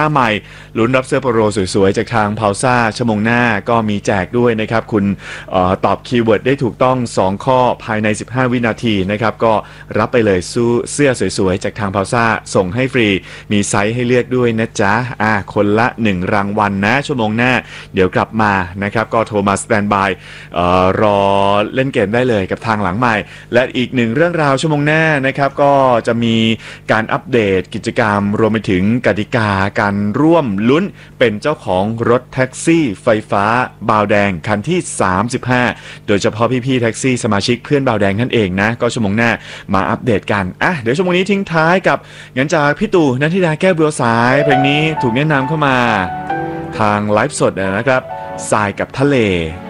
าใหม่ลุ้นรับเสื้อโปโลสวยๆจากทางพาวซ่าชั่วโมงหน้าก็มีแจกด้วยนะครับคุณตอบคีย์เวิร์ดได้ถูกต้อง2ข้อภายใน15วินาทีนะครับก็รับไปเลยเสื้อสวยๆจากทางพาวซ่าส่งให้ฟรีมีไซส์ให้เลือกด้วยนะจ๊ะคนละ1รางวัลนะชั่วโมงหน้าเดี๋ยวกลับมานะครับก็โทรมาสแตนบายรอเล่นเกมได้เลยกับทางหลังใหม่และอีกหนึ่งเรื่องราวชั่วโมงหน้านะครับก็จะมีการอัปเดตกิจกรรมรวมไปถึงกติกาการร่วมลุ้นเป็นเจ้าของรถแท็กซี่ไฟฟ้าบาวแดงคันที่35โดยเฉพาะพี่ๆแท็กซี่สมาชิกเพื่อนบาวแดงนั่นเองนะก็ชั่วโมงหน้ามาอัปเดตกันเดี๋ยวชั่วโมงนี้ทิ้งท้ายกับงั้นจากพี่ตู่นันทิดาแก้วบัวสายเพลงนี้ถูกแนะนำเข้ามาทางไลฟ์สดนะครับทรายกับทะเล